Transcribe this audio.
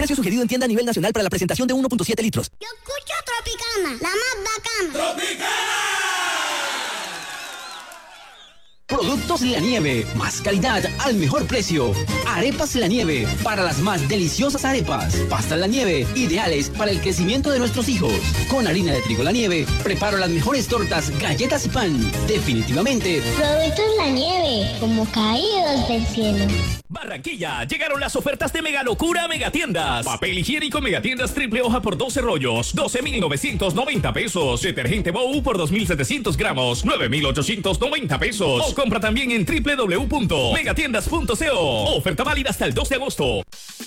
Precio sugerido en tienda a nivel nacional para la presentación de 1.7 litros. Yo escucho Tropicana, la más bacana. ¡Tropicana! Productos La Nieve, más calidad al mejor precio. Arepas La Nieve, para las más deliciosas arepas. Pasta La Nieve, ideales para el crecimiento de nuestros hijos. Con harina de trigo La Nieve, preparo las mejores tortas, galletas y pan. Definitivamente, Productos La Nieve, como caídos del cielo. Barranquilla, llegaron las ofertas de Mega Locura Megatiendas. Papel higiénico Megatiendas triple hoja por 12 rollos, 12,990 pesos. Detergente Bow por 2,700 gramos, 9,890 pesos. O compra también en www.megatiendas.co. Oferta válida hasta el 2 de agosto.